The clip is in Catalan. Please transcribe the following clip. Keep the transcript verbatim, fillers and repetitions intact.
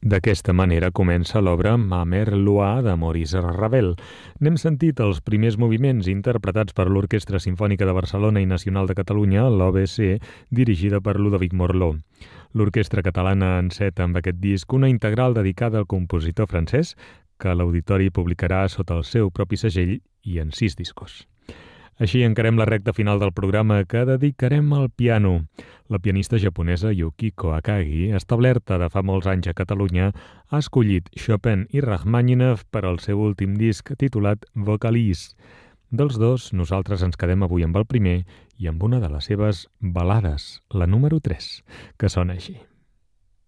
D'aquesta manera comença l'obra Ma Mère Loire de Maurice Ravel. N'hem sentit els primers moviments interpretats per l'Orquestra Simfònica de Barcelona i Nacional de Catalunya, l'O B C, dirigida per Ludovic Morló. L'Orquestra Catalana enceta amb aquest disc una integral dedicada al compositor francès que l'Auditori publicarà sota el seu propi segell i en sis discos. Així encarem la recta final del programa que dedicarem al piano. La pianista japonesa Yukiko Akagi, establerta de fa molts anys a Catalunya, ha escollit Chopin i Rachmaninoff per al seu últim disc titulat Vocalise. Dels dos, nosaltres ens quedem avui amb el primer i amb una de les seves balades, la número tres, que sona així.